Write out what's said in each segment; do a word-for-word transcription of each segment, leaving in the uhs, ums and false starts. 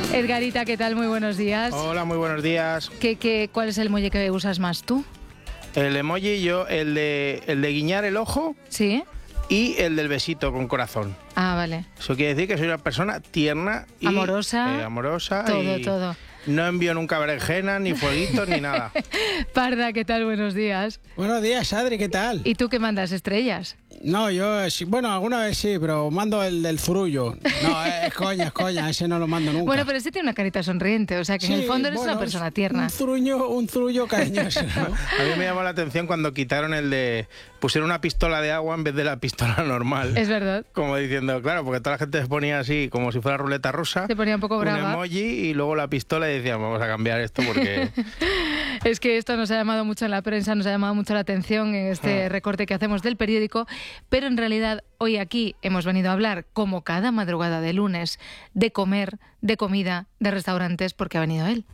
Edgarita, ¿qué tal? Muy buenos días. Hola, muy buenos días. ¿Qué, qué, ¿Cuál es el emoji que usas más tú? El emoji yo, el de, el de guiñar el ojo. ¿Sí? Y el del besito con corazón. Ah, vale. Eso quiere decir que soy una persona tierna y amorosa. Eh, amorosa. Todo, y todo. No envío nunca berenjenas, ni fueguitos, ni nada. Parda, ¿qué tal? Buenos días. Buenos días, Adri, ¿qué tal? ¿Y tú qué mandas, estrellas? No, yo sí, bueno, alguna vez sí, pero mando el del zurullo. No, es coña, es coña, ese no lo mando nunca. Bueno, pero ese tiene una carita sonriente, o sea que sí, en el fondo eres bueno, una persona tierna. Un zurullo, un zurullo cariñoso, ¿no? A mí me llamó la atención cuando quitaron el de... pusieron una pistola de agua en vez de la pistola normal. Es verdad. Como diciendo, claro, porque toda la gente se ponía así, como si fuera ruleta rusa. Se ponía un poco brava. Un emoji y luego la pistola y decían, vamos a cambiar esto porque... Es que esto nos ha llamado mucho en la prensa, nos ha llamado mucho la atención en este recorte que hacemos del periódico, pero en realidad hoy aquí hemos venido a hablar, como cada madrugada de lunes, de comer, de comida, de restaurantes, porque ha venido él.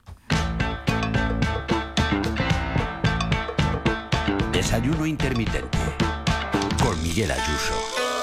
Desayuno intermitente con Miguel Ayuso.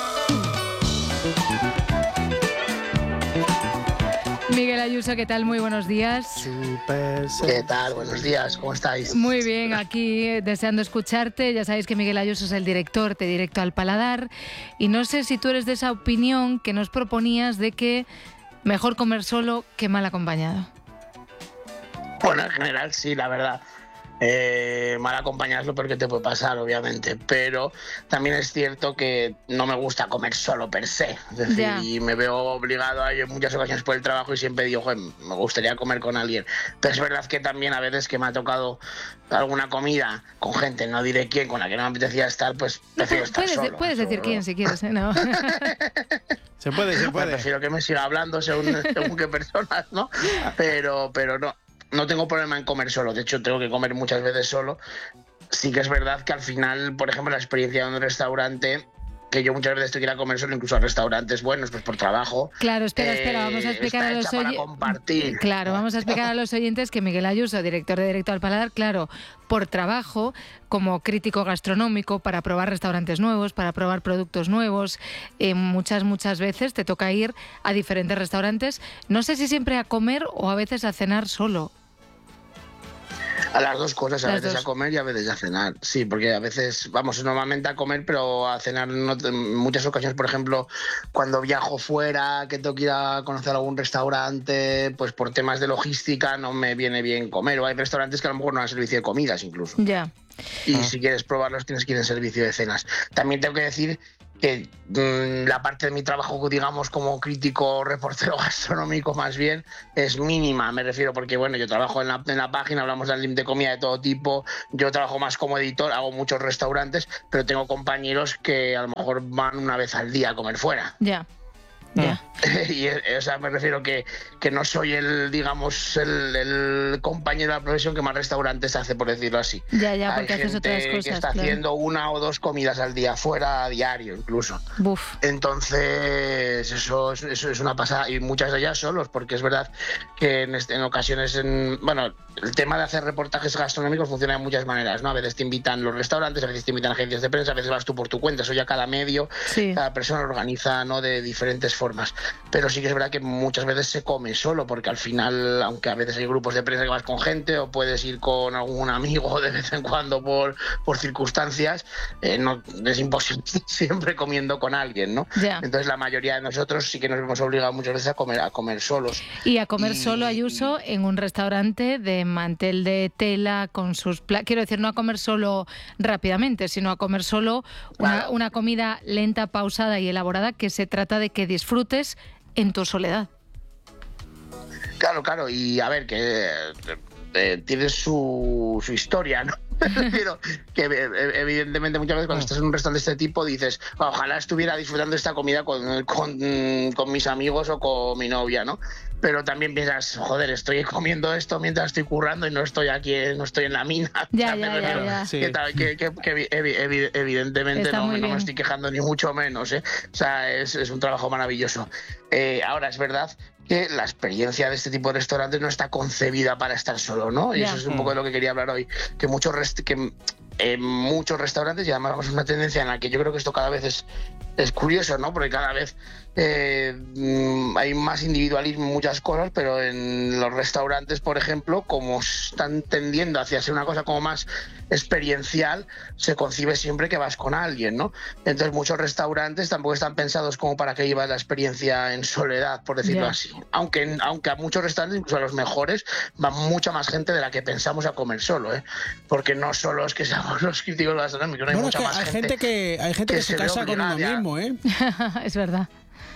Miguel Ayuso, ¿qué tal? Muy buenos días. Super ¿Qué tal? Buenos días, ¿cómo estáis? Muy bien, aquí eh, deseando escucharte. Ya sabéis que Miguel Ayuso es el director de Directo al Paladar y no sé si tú eres de esa opinión que nos proponías de que mejor comer solo que mal acompañado. Bueno, en general sí, la verdad. Eh, mal acompañado es lo peor que te puede pasar, obviamente, pero también es cierto que no me gusta comer solo per se, es decir, Ya. y me veo obligado a ello en muchas ocasiones por el trabajo y siempre digo, joder, me gustaría comer con alguien, pero es verdad que también a veces que me ha tocado alguna comida con gente, no diré quién, con la que no me apetecía estar, pues prefiero estar Puedes, solo. puedes decir Solo. quién si quieres, ¿eh? No. Se puede, se Pues puede. prefiero que me siga hablando según, según qué personas, ¿no? Pero, pero no. No tengo problema en comer solo, de hecho tengo que comer muchas veces solo. Sí que es verdad que al final, por ejemplo, la experiencia de un restaurante, que yo muchas veces tengo que ir a comer solo, incluso a restaurantes buenos, pues por trabajo. Claro, espera, espera, vamos a eh, explicar está a los hecha para oyentes. compartir. Claro, vamos a explicar a los oyentes que Miguel Ayuso, director de Directo al Paladar, claro, por trabajo, como crítico gastronómico, para probar restaurantes nuevos, para probar productos nuevos, eh, muchas, muchas veces te toca ir a diferentes restaurantes, no sé si siempre a comer o a veces a cenar solo. A las dos cosas, a Las veces dos. a comer y a veces a cenar. Sí, porque a veces, vamos, normalmente a comer, pero a cenar no, en muchas ocasiones, por ejemplo, cuando viajo fuera, que tengo que ir a conocer algún restaurante, pues por temas de logística no me viene bien comer. O hay restaurantes que a lo mejor no dan servicio de comidas incluso. Ya. Y si quieres probarlos tienes que ir en servicio de cenas. También tengo que decir que mmm, la parte de mi trabajo, digamos, como crítico reportero gastronómico más bien, es mínima, me refiero, porque bueno, yo trabajo en la, en la página, hablamos de, de comida de todo tipo, yo trabajo más como editor, hago muchos restaurantes, pero tengo compañeros que a lo mejor van una vez al día a comer fuera. Ya. Ya. Y, o sea, me refiero que, que no soy el, digamos, el, el compañero de la profesión que más restaurantes hace, por decirlo así. Ya, ya, porque Hay haces gente otras cosas. que está claro. haciendo una o dos comidas al día, fuera a diario incluso. Buf. Entonces, eso, es- eso es una pasada. Y muchas de ellas solos, porque es verdad que en, este- en ocasiones, en, bueno, el tema de hacer reportajes gastronómicos funciona de muchas maneras, ¿no? A veces te invitan los restaurantes, a veces te invitan agencias de prensa, a veces vas tú por tu cuenta. Eso ya cada medio, Sí. cada persona lo organiza, ¿no?, de diferentes formas. Pero sí que es verdad que muchas veces se come solo, porque al final, aunque a veces hay grupos de prensa que vas con gente o puedes ir con algún amigo de vez en cuando por, por circunstancias, eh, no, es imposible siempre comiendo con alguien, ¿no? Ya. Entonces la mayoría de nosotros sí que nos hemos obligado muchas veces a comer, a comer solos. Y a comer Y- solo, Ayuso, en un restaurante de mantel de tela con sus platos. Quiero decir, no a comer solo rápidamente, sino a comer solo una, Claro. una comida lenta, pausada y elaborada que se trata de que disfrutes en tu soledad. Claro, claro, y a ver, que eh, tiene su, su historia, ¿no? Pero que eh, evidentemente muchas veces cuando estás en un restaurante de este tipo dices, ojalá estuviera disfrutando esta comida con, con, con mis amigos o con mi novia, ¿no? Pero también piensas, joder, estoy comiendo esto mientras estoy currando y no estoy aquí, no estoy en la mina. Ya, O sea, me ya, ya, refiero ya. Sí. Que, tal- que- que- que evi- evi- evidentemente Está no, muy no bien. me estoy quejando ni mucho menos, ¿eh? O sea, es, es un trabajo maravilloso. Eh, ahora, es verdad que la experiencia de este tipo de restaurantes no está concebida para estar solo, ¿no? Y Ya. eso es un poco de lo que quería hablar hoy, que muchos rest- que en muchos restaurantes, y además es una tendencia en la que yo creo que esto cada vez es, es curioso, ¿no? Porque cada vez eh, hay más individualismo en muchas cosas, pero en los restaurantes, por ejemplo, como están tendiendo hacia ser una cosa como más experiencial, se concibe siempre que vas con alguien, ¿no? Entonces muchos restaurantes tampoco están pensados como para que llevas la experiencia en soledad, por decirlo Yeah. así. Aunque, aunque a muchos restaurantes, incluso a los mejores, va mucha más gente de la que pensamos a comer solo, ¿eh? Porque no solo es que seamos los críticos gastronómicos, no hay Bueno, es mucha que más hay gente, gente que, hay gente que que se se ve casa con uno obligada. mismo, ¿eh? Es verdad.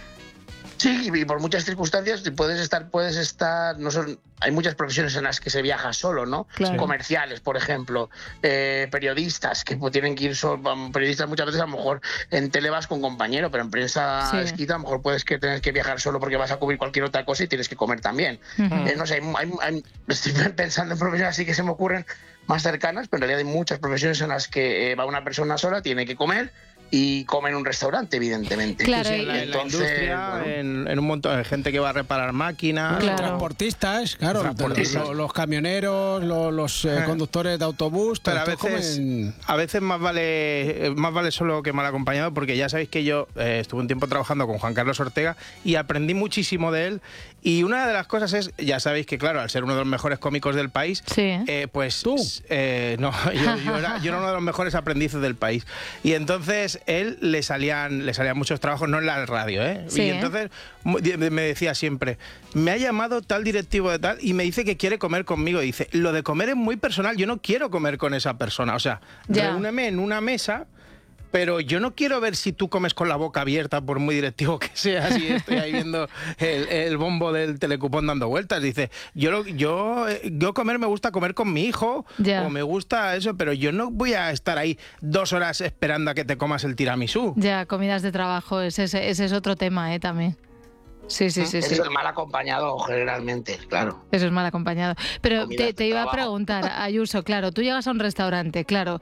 Sí, y por muchas circunstancias puedes estar, puedes estar, no son, hay muchas profesiones en las que se viaja solo, ¿no? Claro. Comerciales, por ejemplo, eh, periodistas que pues, tienen que ir solo, periodistas muchas veces a lo mejor en tele vas con compañero, pero en prensa Sí. escrita a lo mejor puedes que tener que viajar solo porque vas a cubrir cualquier otra cosa y tienes que comer también. Ujú. Eh, no sé, hay, hay- hay- estoy pensando en profesiones así que se me ocurren más cercanas, pero en realidad hay muchas profesiones en las que eh, va una persona sola, tiene que comer y come en un restaurante, evidentemente. Claro, Sí, y- en, la, en la Entonces, industria, bueno. en, en un montón de gente que va a reparar máquinas. Claro. Transportistas, claro, Transportistas. Los, los camioneros, los, los, eh, conductores de autobús, Pero a todos veces, comen- a veces más vale más vale solo que mal acompañado, porque ya sabéis que yo eh, estuve un tiempo trabajando con Juan Carlos Ortega y aprendí muchísimo de él. Y una de las cosas es, ya sabéis que claro, al ser uno de los mejores cómicos del país, Sí. eh, pues ¿Tú? eh, no, yo, yo era, yo era uno de los mejores aprendices del país. Y entonces él le salían, le salían muchos trabajos, no en la radio, ¿eh? Sí, y ¿eh? entonces mu- di- me decía siempre, me ha llamado tal directivo de tal y me dice que quiere comer conmigo. Y dice, lo de comer es muy personal, yo no quiero comer con esa persona. O sea, Ya. reúneme en una mesa, pero yo no quiero ver si tú comes con la boca abierta, por muy directivo que seas, y estoy ahí viendo el, el bombo del telecupón dando vueltas. Dice, yo, lo- yo, eh, yo comer me gusta comer con mi hijo, Ya. o me gusta eso, pero yo no voy a estar ahí dos horas esperando a que te comas el tiramisú. Ya, comidas de trabajo, ese, ese, ese es otro tema, ¿eh? También. Sí, sí, sí, Eso sí. es el mal acompañado generalmente, claro. Eso es mal acompañado. Pero Comidas te, de te iba a trabajo. preguntar, Ayuso, claro, tú llegas a un restaurante, claro.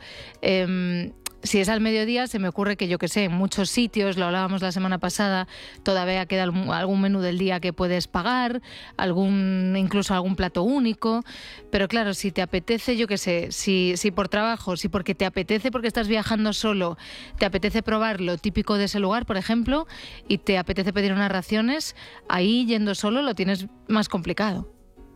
em, si es al mediodía, se me ocurre que yo que sé, en muchos sitios, lo hablábamos la semana pasada, todavía queda algún, algún menú del día que puedes pagar, algún incluso algún plato único. Pero claro, si te apetece, yo que sé, si, si por trabajo, si porque te apetece, porque estás viajando solo, te apetece probar lo típico de ese lugar, por ejemplo, y te apetece pedir unas raciones, ahí yendo solo lo tienes más complicado.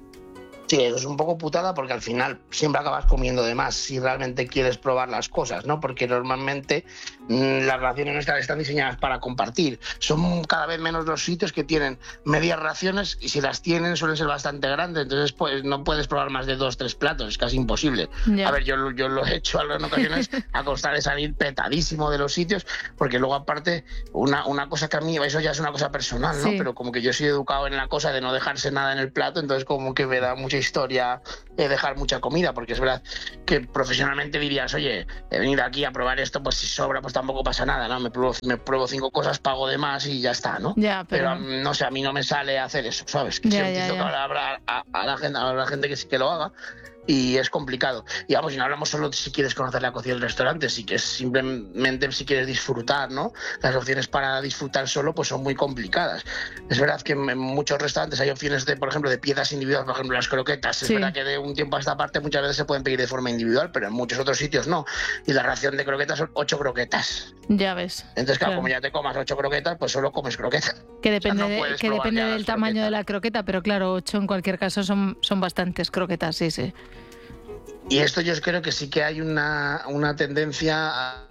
Sí, eso es un poco putada porque al final siempre acabas comiendo de más si realmente quieres probar las cosas, ¿no? Porque normalmente mmm, las raciones nuestras están diseñadas para compartir. Son cada vez menos los sitios que tienen medias raciones y si las tienen suelen ser bastante grandes, entonces pues no puedes probar más de dos, tres platos, es casi imposible. Ya. A ver, yo, lo- yo lo he hecho en ocasiones a costa de salir petadísimo de los sitios, porque luego aparte una, una cosa que a mí, eso ya es una cosa personal, ¿no? Sí. Pero como que yo soy educado en la cosa de no dejarse nada en el plato, entonces como que me da mucha historia eh, dejar mucha comida, porque es verdad que profesionalmente dirías, oye, he venido aquí a probar esto, pues si sobra pues tampoco pasa nada, ¿no? Me pruebo, me pruebo cinco cosas, pago de más y ya está, ¿no? Ya, pero- mm, no sé, a mí no me sale hacer eso, ¿sabes? Que Ya, siempre ya, entiendo ya. que habrá a, a la gente, a la gente que sí que lo haga. Y es complicado. Y vamos, y no hablamos solo de si quieres conocer la cocina del restaurante, si que es simplemente si quieres disfrutar, ¿no? Las opciones para disfrutar solo pues son muy complicadas. Es verdad que en muchos restaurantes hay opciones de, por ejemplo, de piezas individuales, por ejemplo, las croquetas. Es Sí. verdad que de un tiempo a esta parte muchas veces se pueden pedir de forma individual, pero en muchos otros sitios no. Y la ración de croquetas son ocho croquetas. Ya ves. Entonces, claro, Claro. como ya te comas ocho croquetas, pues solo comes croquetas. Que depende, O sea, no de- puedes que probar depende ya del las tamaño de croquetas. la croqueta, pero claro, ocho en cualquier caso son, son bastantes croquetas, sí, sí. Y esto yo creo que sí que hay una, una tendencia a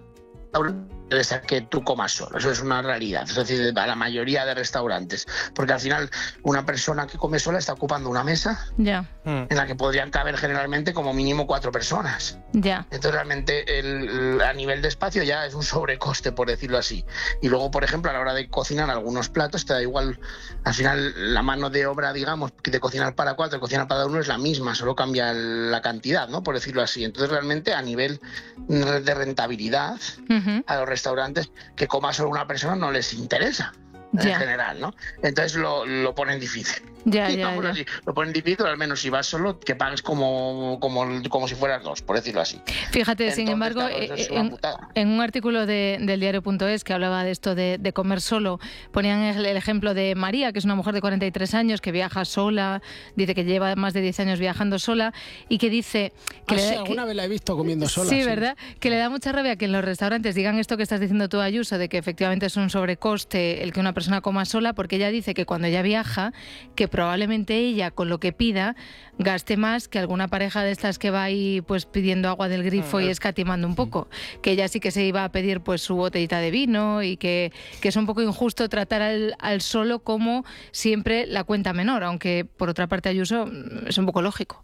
a que tú comas solo, eso es una realidad, es decir, a la mayoría de restaurantes, porque al final una persona que come sola está ocupando una mesa Ya, Mm. en la que podrían caber generalmente como mínimo cuatro personas. ya. Entonces realmente el, a nivel de espacio ya es un sobrecoste, por decirlo así. Y luego, por ejemplo, a la hora de cocinar algunos platos, te da igual, al final la mano de obra, digamos, de cocinar para cuatro, de cocinar para uno es la misma, solo cambia la cantidad, ¿no? Por decirlo así. Entonces realmente a nivel de rentabilidad Ujú. a los restaurantes que coma solo una persona no les interesa. Ya. en general, ¿no? Entonces lo, lo ponen difícil. Ya, ya, Digamos ya. así, lo ponen difícil, al menos si vas solo, que pagues como, como, como si fueras dos, por decirlo así. Fíjate, Entonces, sin embargo, claro, eso es eh, una en, putada. en un artículo de, del diario punto es que hablaba de esto de, de comer solo, ponían el, el ejemplo de María, que es una mujer de cuarenta y tres años que viaja sola, dice que lleva más de diez años viajando sola y que dice que, Ah, le sí, da- alguna que- vez la he visto comiendo sola. Sí, ¿verdad? Que le da mucha rabia que en los restaurantes digan esto que estás diciendo tú, Ayuso, de que efectivamente es un sobrecoste el que una persona coma sola, porque ella dice que cuando ella viaja, que probablemente ella con lo que pida gaste más que alguna pareja de estas que va ahí pues pidiendo agua del grifo y escatimando un poco. Que ella sí que se iba a pedir pues su botellita de vino y que, que es un poco injusto tratar al, al solo como siempre la cuenta menor, aunque por otra parte, Ayuso, es un poco lógico.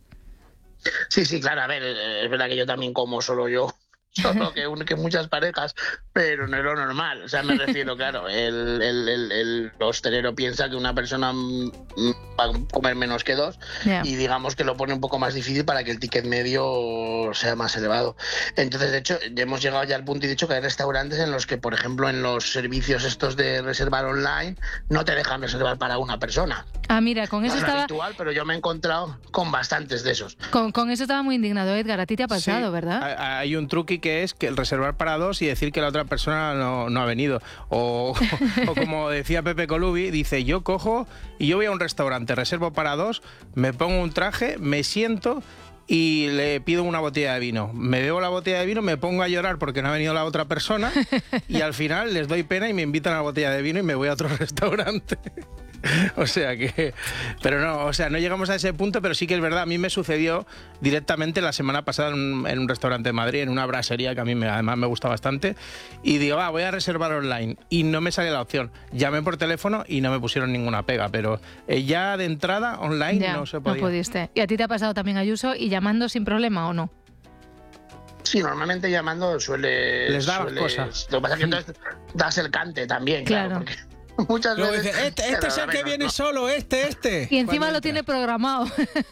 Sí, sí, claro, a ver, eh, es verdad que yo también como solo yo, solo que, un- que muchas parejas, pero no es lo normal. O sea, me refiero, claro, el, el, el, el hostelero piensa que una persona mm, va a comer menos que dos Ya. y digamos que lo pone un poco más difícil para que el ticket medio sea más elevado. Entonces, de hecho, ya hemos llegado ya al punto y dicho que hay restaurantes en los que, por ejemplo, en los servicios estos de reservar online, no te dejan reservar para una persona. Ah, mira, con No eso es estaba... habitual, pero yo me he encontrado con bastantes de esos. Con, con eso estaba muy indignado, Edgar. A ti te ha pasado, Sí, ¿verdad? hay- Hay un truqui que es que el reservar para dos y decir que la otra persona no, no ha venido. O, o como decía Pepe Colubi, dice, yo cojo y yo voy a un restaurante, reservo para dos, me pongo un traje, me siento y le pido una botella de vino. Me bebo la botella de vino, me pongo a llorar porque no ha venido la otra persona y al final les doy pena y me invitan a la botella de vino y me voy a otro restaurante. O sea que, pero no, o sea, no llegamos a ese punto, pero sí que es verdad, a mí me sucedió directamente la semana pasada en un, en un restaurante de Madrid, en una brasería que a mí me, además me gusta bastante, y digo, va, voy a reservar online, y no me sale la opción. Llamé por teléfono y no me pusieron ninguna pega, pero eh, ya de entrada online Ya, no se podía. no pudiste. ¿Y a ti te ha pasado también, Ayuso, y llamando sin problema o no? Sí, normalmente llamando suele... Les da las suele- cosas. Lo que pasa es que entonces das el cante también, Claro. claro. Porque muchas Luego veces... dice, este, este Pero, es el a ver, que no, viene no. solo, este, este. Y encima Cuando lo entra. tiene programado.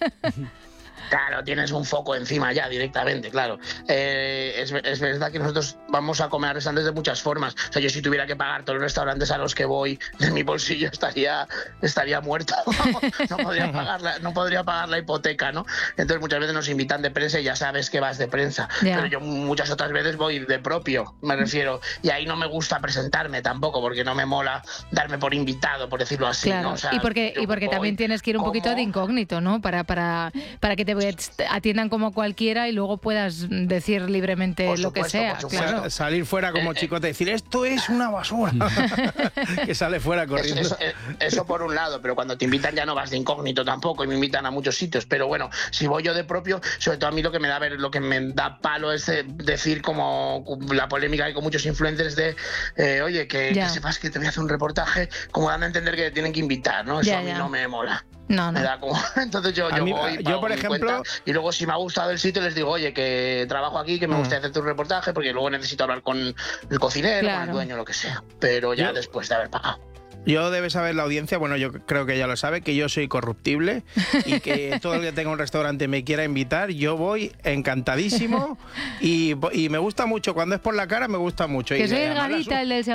Claro, tienes un foco encima ya directamente, claro. Eh, es, es verdad que nosotros vamos a comer a restaurantes de muchas formas. O sea, yo si tuviera que pagar todos los restaurantes a los que voy de mi bolsillo estaría, estaría muerto. No podría pagar la, no podría pagar la hipoteca, ¿no? Entonces muchas veces nos invitan de prensa y ya sabes que vas de prensa. Ya. Pero yo muchas otras veces voy de propio, me refiero. Y ahí no me gusta presentarme tampoco, porque no me mola darme por invitado, por decirlo así, Claro, ¿no? O sea, y porque, yo y porque voy, también tienes que ir un como- poquito de incógnito, ¿no? Para, para, para que te atiendan como cualquiera y luego puedas decir libremente Por lo que supuesto, sea. por supuesto. Claro. Sa- Salir fuera como Eh, eh. chicote y decir, esto es una basura. Que sale fuera Eso, corriendo. eso- eh, eso por un lado, pero cuando te invitan ya no vas de incógnito tampoco y me invitan a muchos sitios. Pero bueno, si voy yo de propio, sobre todo a mí lo que me da ver, lo que me da palo es eh, decir como la polémica que hay con muchos influencers de eh, oye, que, Ya. que sepas que te voy a hacer un reportaje, como dando a entender que te tienen que invitar, ¿no? Eso Ya, a mí ya. no me mola. No, no. Me da como... Entonces yo, A yo mí- voy, yo, pago por mi ejemplo- cuenta, y luego si me ha gustado el sitio les digo, oye, que trabajo aquí, que me Mm. gustaría hacerte un reportaje, porque luego necesito hablar con el cocinero, con Claro. el dueño, lo que sea. Pero ya Yo- después de haber pagado. Yo debe saber la audiencia, bueno, yo creo que ya lo sabe, que yo soy corruptible y que todo el que tenga un restaurante me quiera invitar, yo voy encantadísimo y, y me gusta mucho, cuando es por la cara me gusta mucho. Que y soy además las- Edgarita, el del